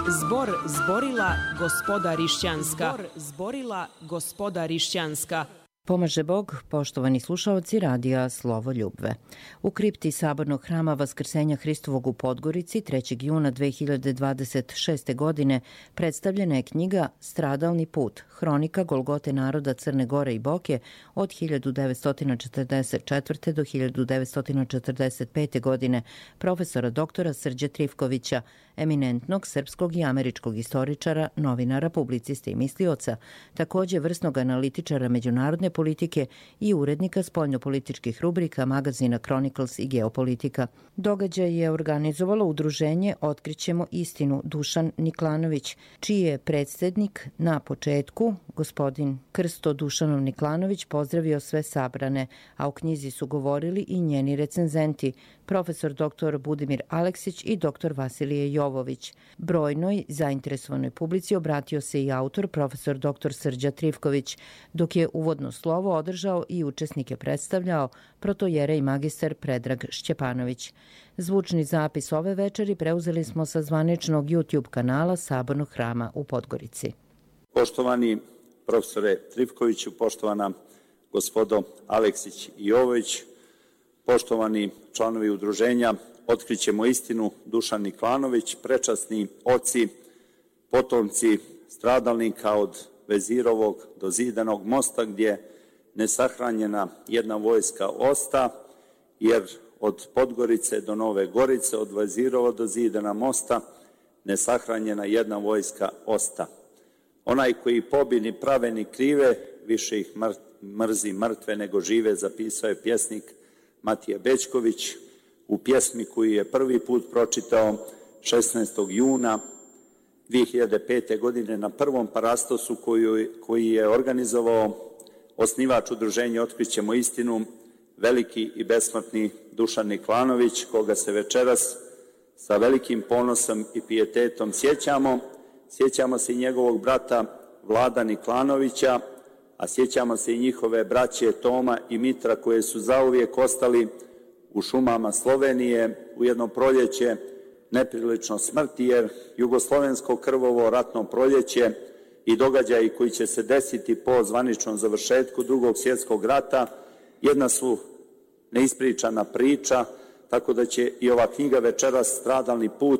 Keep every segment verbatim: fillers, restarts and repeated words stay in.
Zbor zborila gospoda Rišćanska. Zbor zborila gospoda Rišćanska. Pomaže Bog, poštovani slušaoci radija Slovo Ljubve. U kripti Sabornog hrama Vaskrsenja Hristovog u Podgorici trećeg juna dve hiljade dvadeset šeste. godine predstavljena je knjiga Stradalni put, hronika Golgote naroda Crne Gore i Boke od hiljadu devetsto četrdeset četvrte. do hiljadu devetsto četrdeset pete. godine profesora doktora Srđe Trifkovića, eminentnog srpskog i američkog istoričara, novinara, publicista i mislioca, takođe vrsnog analitičara međunarodne politike i urednika spoljnopolitičkih rubrika magazina Chronicles i Geopolitika. Događaj je organizovalo udruženje Otkrićemo istinu Dušan Niklanović, čiji je predsednik na početku, gospodin Krsto Dušanov Niklanović, pozdravio sve sabrane, a u knjizi su govorili i njeni recenzenti, profesor doktor Budimir Aleksić i doktor Vasilije Jovović. Brojnoj zainteresovanoj publici obratio se i autor, profesor doktor Srđa Trifković, dok je uvodno slovo održao i učesnike predstavljao protojere i magistar Predrag Šćepanović. Zvučni zapis ove večeri preuzeli smo sa zvaničnog YouTube kanala Sabornog hrama u Podgorici. Poštovani profesore Trifkoviću, poštovana gospodo Aleksić i Jovović, poštovani članovi udruženja Otkrićemo istinu Dušan Niklanović, prečasni oci, potomci stradalnika od Vezirovog do Zidanog mosta, gdje nesahranjena jedna vojska osta, jer od Podgorice do Nove Gorice, od Vezirova do Zidana mosta, nesahranjena jedna vojska osta. Onaj koji pobi ni prave ni krive, više ih mrzi mrtve nego žive, zapisao je pjesnik Matija Bećković u pjesmi koju je prvi put pročitao šesnaestog juna dve hiljade pete. godine na prvom parastosu koji je organizovao osnivač udruženja Otkrićemo istinu, veliki i besmrtni Dušan Niklanović, koga se večeras sa velikim ponosom i pijetetom sjećamo. Sjećamo se i njegovog brata Vlada Niklanovića, a sjećamo se i njihove braće Toma i Mitra, koje su zauvijek ostali u šumama Slovenije u jedno proljeće neprilično smrti, jer jugoslovensko krvovo ratno proljeće i događaji koji će se desiti po zvaničnom završetku Drugog svjetskog rata jedna su neispričana priča, tako da će i ova knjiga večeras Stradalni put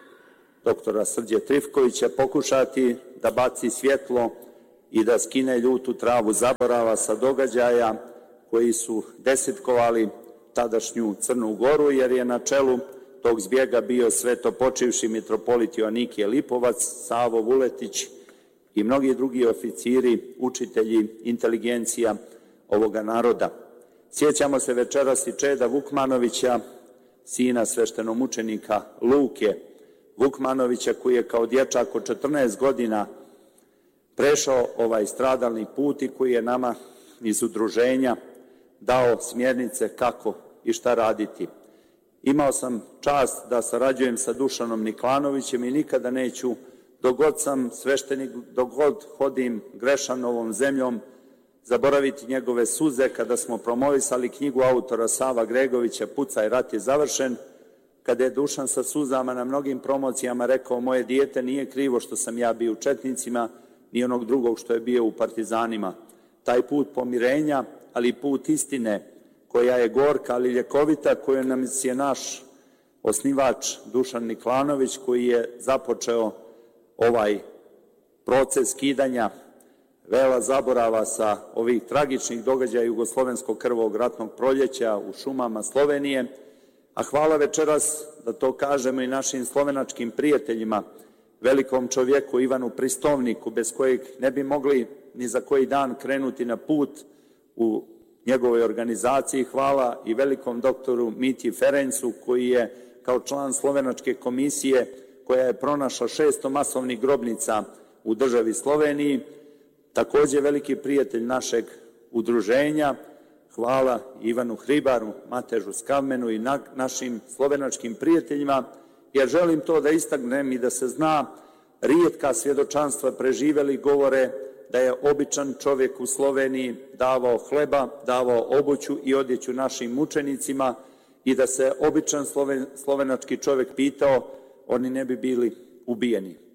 doktora Srđe Trifkovića pokušati da baci svjetlo i da skine ljutu travu zaborava sa događaja koji su desetkovali tadašnju Crnu Goru, jer je na čelu tog zbjega bio svetopočivši mitropolit Joanikije Lipovac, Savo Vuletić i mnogi drugi oficiri, učitelji, inteligencija ovoga naroda. Sjećamo se večeras i Čeda Vukmanovića, sina sveštenomučenika Luke Vukmanovića, koji je kao dječak od četrnaest godina prešao ovaj stradalni put i koji je nama iz udruženja dao smjernice kako i šta raditi. Imao sam čast da sarađujem sa Dušanom Niklanovićem i nikada neću, dok god sam sveštenik, dok god hodim Grešanovom zemljom, zaboraviti njegove suze kada smo promovisali knjigu autora Sava Gregovića Pucaj, rat je završen, kada je Dušan sa suzama na mnogim promocijama rekao: moje dijete, nije krivo što sam ja bio u četnicima, ni onog drugog što je bio u partizanima. Taj put pomirenja, ali put istine, koja je gorka ali ljekovita, koju nam je naš osnivač Dušan Niklanović, koji je započeo ovaj proces skidanja vela zaborava sa ovih tragičnih događaja jugoslovenskog krvog ratnog proljeća u šumama Slovenije. A hvala večeras, da to kažemo i našim slovenačkim prijateljima, velikom čovjeku Ivanu Pristovniku, bez kojeg ne bi mogli ni za koji dan krenuti na put u njegovoj organizaciji. Hvala i velikom doktoru Miti Ferencu, koji je kao član slovenačke komisije koja je pronašla šesto masovnih grobnica u državi Sloveniji, također veliki prijatelj našeg udruženja. Hvala Ivanu Hribaru, Matežu Skavmenu i na, našim slovenačkim prijateljima, jer želim to da istaknem i da se zna, rijetka svjedočanstva preživeli govore da je običan čovjek u Sloveniji davao hleba, davao obuću i odjeću našim mučenicima i da se običan sloven, slovenački čovjek pitao, oni ne bi bili ubijeni.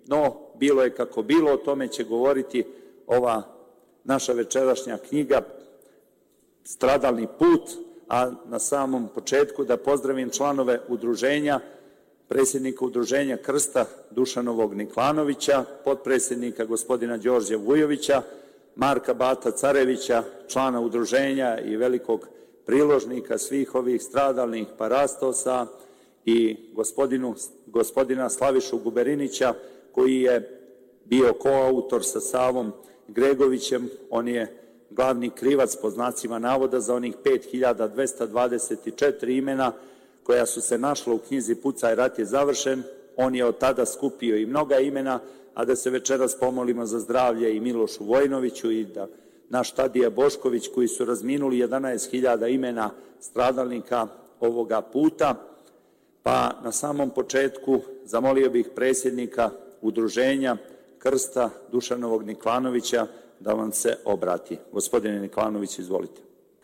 no bilo je kako bilo, o tome će govoriti ova naša večerašnja knjiga Stradalni put, a na samom početku da pozdravim članove udruženja, predsjednika udruženja Krsta Dušanovog Niklanovića, potpredsjednika gospodina Đorđe Vujovića, Marka Bata Carevića, člana udruženja i velikog priložnika svih ovih stradalnih parastosa, i gospodinu, gospodina Slavišu Guberinića, koji je bio koautor sa Savom Gregovićem. On je glavni krivac, po znacima navoda, za onih pet hiljada dvesta dvadeset četiri imena koja su se našla u knjizi Pucaj, rat je završen. On je od tada skupio i mnoga imena, a da se večeras pomolimo za zdravlje i Milošu Vojnoviću i da naš Tadija Bošković, koji su razminuli jedanaest hiljada imena stradalnika ovoga puta. Pa na samom početku zamolio bih predsjednika udruženja Krsta Dušanovog Niklanovića da vam se obrati. Gospodine Niklanović, izvolite.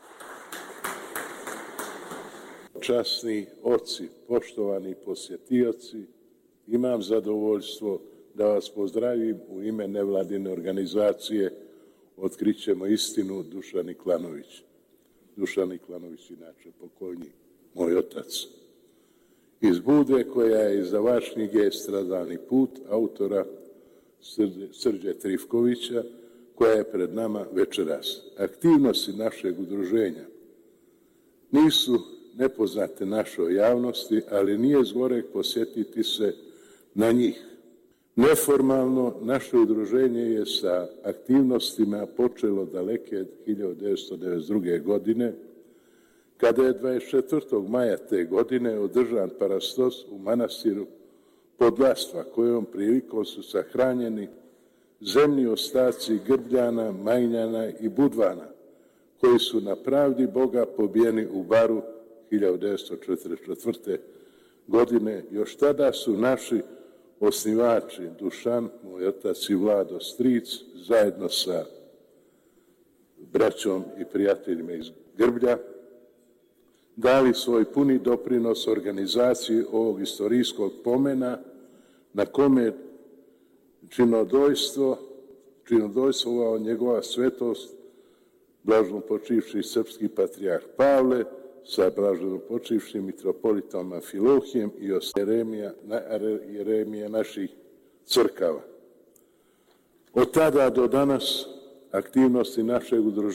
Časni oci, poštovani posjetioci, imam zadovoljstvo da vas pozdravim u ime nevladine organizacije Otkrićemo istinu Dušan Niklanović. Dušan Niklanović, inače pokojni moj otac. Iz Budve, koja je iz vaš knjige Stradalni put, autora Srđe Trifkovića, koja je pred nama večeras. Aktivnosti našeg udruženja nisu nepoznate našoj javnosti, ali nije zgoreg posjetiti se na njih. Neformalno, naše udruženje je sa aktivnostima počelo daleke hiljadu devetsto devedeset druge. godine, kada je dvadeset četvrtog maja te godine održan parastos u manastiru Podlastva, kojom prilikom su sahranjeni zemni ostaci Grbljana, Majnjana i Budvana, koji su na pravdi Boga pobijeni u Baru hiljadu devetsto četrdeset četvrte. godine. Još tada su naši osnivači, Dušan, moj otac i Vlado stric, zajedno sa braćom i prijateljima iz Grblja, dali svoj puni doprinos organizaciji ovog istorijskog pomena, na kome činodojstvo, činodojstvovao njegova svetost, blaženo počivši srpski patrijarh Pavle, sa blaženo počivšim mitropolitom Filohijem i Jeremija, Jeremija naših crkava. Od tada do danas aktivnosti našeg udruženja